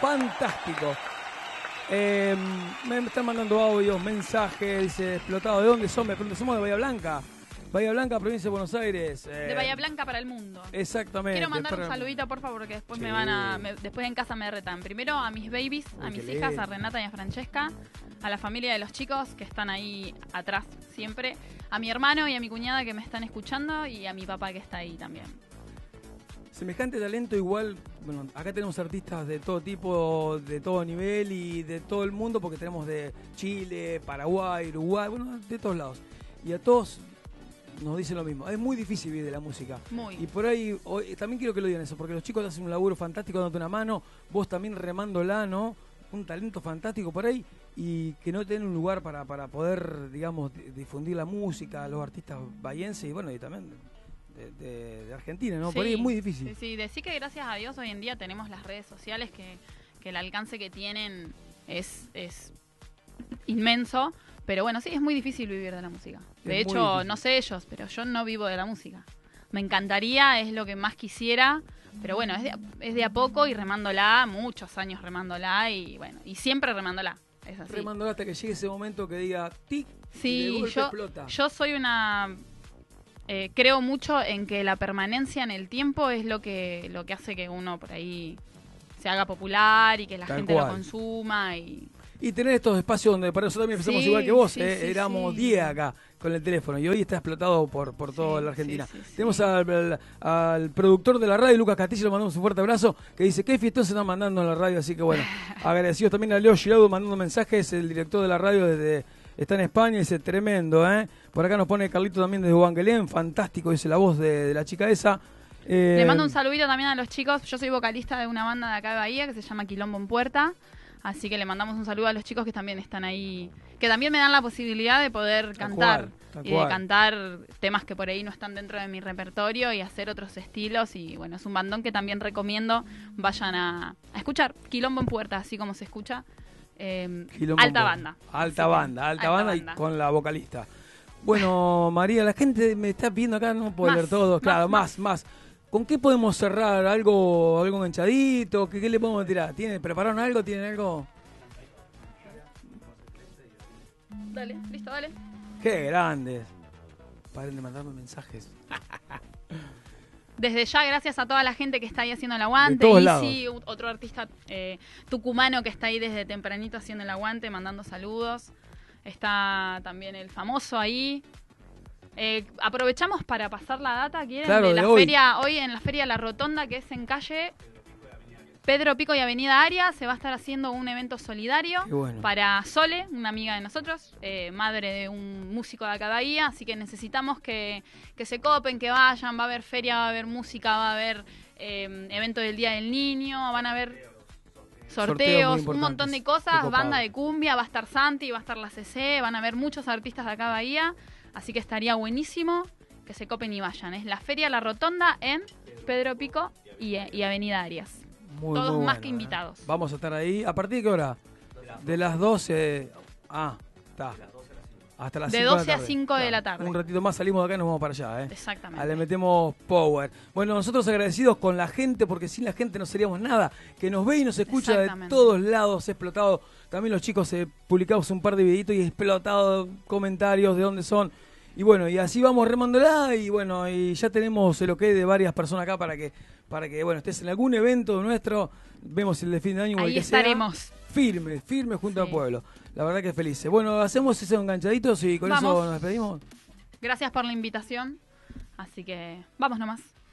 fantástico. Me están mandando audios, mensajes, dice explotado. ¿De dónde son? Me pregunto, somos de Bahía Blanca. Bahía Blanca, provincia de Buenos Aires. De Bahía Blanca para el mundo. Exactamente. Quiero mandar un saludito, por favor, porque después después en casa me retan. Primero a mis babies, a mis hijas, a Renata y a Francesca, a la familia de los chicos que están ahí atrás siempre, a mi hermano y a mi cuñada que me están escuchando y a mi papá que está ahí también. Semejante talento igual, bueno, acá tenemos artistas de todo tipo, de todo nivel y de todo el mundo, porque tenemos de Chile, Paraguay, Uruguay, bueno, de todos lados. Y a todos nos dicen lo mismo. Es muy difícil vivir de la música. Muy. Y por ahí, también quiero que lo digan eso, porque los chicos hacen un laburo fantástico dándote una mano, vos también remándola, ¿no? Un talento fantástico por ahí, y que no tienen un lugar para poder, digamos, difundir la música, los artistas bahienses y bueno, y también de Argentina, ¿no? Sí, por ahí es muy difícil. Sí, sí, decir que gracias a Dios hoy en día tenemos las redes sociales que el alcance que tienen es inmenso. Pero bueno, sí, es muy difícil vivir de la música. De hecho, no sé ellos, pero yo no vivo de la música. Me encantaría, es lo que más quisiera, pero bueno, es de a poco y remándola, muchos años remándola y bueno, y siempre remándola. Es así. Remándola hasta que llegue ese momento que diga tic, sí, y de golpe explota. Yo soy una... creo mucho en que la permanencia en el tiempo es lo que hace que uno por ahí se haga popular y que la gente lo consuma y tener estos espacios donde para nosotros también empezamos igual que vos, éramos 10 acá con el teléfono y hoy está explotado por toda la Argentina. Tenemos al productor de la radio, Lucas Castillo, le mandamos un fuerte abrazo, que dice, ¿qué fiestón se están mandando en la radio? Así que bueno, agradecidos también a Leo Giraudo mandando mensajes, el director de la radio está en España, dice, tremendo, ¿eh? Por acá nos pone Carlito también desde Huanguelén, fantástico, dice la voz de la chica esa. Le mando un saludito también a los chicos, yo soy vocalista de una banda de acá de Bahía que se llama Quilombo en Puerta. Así que le mandamos un saludo a los chicos que también están ahí, que también me dan la posibilidad de poder cantar y de cantar temas que por ahí no están dentro de mi repertorio y hacer otros estilos. Y bueno, es un bandón que también recomiendo, vayan a escuchar Quilombo en Puerta, así como se escucha. Alta banda. Alta banda y con la vocalista. Bueno, María, la gente me está pidiendo acá, no puedo leer todo. Claro, más. ¿Con qué podemos cerrar? ¿Algo enganchadito? ¿Qué le podemos tirar? ¿Prepararon algo? ¿Tienen algo? Dale, listo, dale. ¡Qué grandes! Paren de mandarme mensajes. Desde ya, gracias a toda la gente que está ahí haciendo el aguante. Y otro artista tucumano que está ahí desde tempranito haciendo el aguante, mandando saludos. Está también el famoso ahí. Aprovechamos para pasar la data, ¿quieren? Claro, de la feria, hoy en la Feria La Rotonda, que es en calle Pedro Pico y Avenida Arias, se va a estar haciendo un evento solidario para Sole, una amiga de nosotros, madre de un músico de acá de Bahía, así que necesitamos que se copen, que vayan, va a haber feria, va a haber música, va a haber evento del Día del Niño, van a haber sorteos, un montón de cosas, banda de cumbia, va a estar Santi, va a estar la CC, van a haber muchos artistas de acá de Bahía. Así que estaría buenísimo que se copen y vayan. Es la Feria La Rotonda en Pedro Pico y Avenida Arias. Todos más que invitados. Vamos a estar ahí. ¿A partir de qué hora? De las 12. Está. Hasta las 5 de 12 a 5 de la tarde. Un ratito más salimos de acá y nos vamos para allá. Exactamente. Le metemos power. Bueno, nosotros agradecidos con la gente, porque sin la gente no seríamos nada. Que nos ve y nos escucha de todos lados, explotado. También los chicos publicamos un par de videitos y explotado comentarios de dónde son. Y bueno, y así vamos remándola y bueno, y ya tenemos el ok de varias personas acá para que bueno, estés en algún evento nuestro, vemos el de fin de año. Ahí estaremos. Firme junto al pueblo. La verdad que felices. Bueno, hacemos esos enganchaditos y con eso nos despedimos. Gracias por la invitación. Así que vamos nomás.